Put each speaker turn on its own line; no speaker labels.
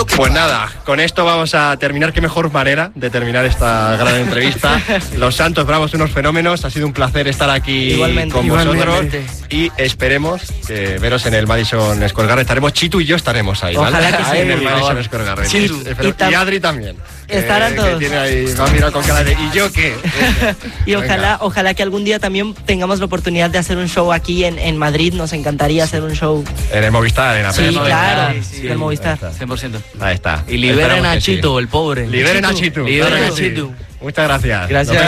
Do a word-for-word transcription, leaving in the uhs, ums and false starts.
Pues nada, con esto vamos a terminar. Qué mejor manera de terminar esta gran entrevista. Los Santos Bravos, unos fenómenos. Ha sido un placer estar aquí
igualmente,
con
igualmente.
vosotros. Y esperemos que veros en el Madison Square Garden. Estaremos, Chitu y yo estaremos ahí, ¿vale?
Ojalá que sí.
Ahí en el Madison Square Garden.
Chitu.
Y, y, y Adri también.
Estarán
que,
todos.
Que tiene ahí, va a mirar con cara de, ¿y yo qué?
Y ojalá, ojalá que algún día también tengamos la oportunidad de hacer un show aquí en, en Madrid. Nos encantaría hacer un show.
En el Movistar, en la
Sí,
Movistar.
claro,
sí, sí,
en el Movistar.
cien por ciento.
Ahí está.
Y liberen
Esperamos
a
que sí.
Chito, el pobre.
Liberen a Chitu.
Liberen
Claro
a
que sí.
Chitu.
Muchas gracias.
Gracias.
Nos